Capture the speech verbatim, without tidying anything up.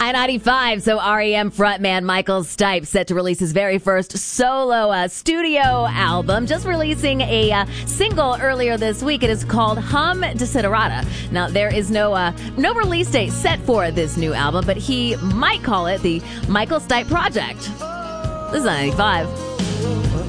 I ninety-five, so R E M frontman Michael Stipe set to release his very first solo uh, studio album, just releasing a uh, single earlier this week. It is called Hum Desiderata. Now, there is no uh, no release date set for this new album, but he might call it the Michael Stipe Project. This is ninety-five.